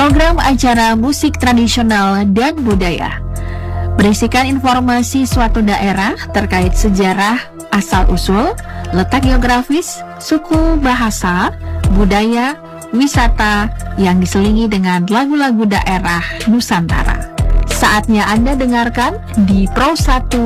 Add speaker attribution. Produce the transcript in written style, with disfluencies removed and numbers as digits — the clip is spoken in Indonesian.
Speaker 1: Program acara musik tradisional dan budaya berisikan informasi suatu daerah terkait sejarah, asal-usul, letak geografis, suku, bahasa, budaya, wisata yang diselingi dengan lagu-lagu daerah Nusantara. Saatnya Anda dengarkan di Pro 1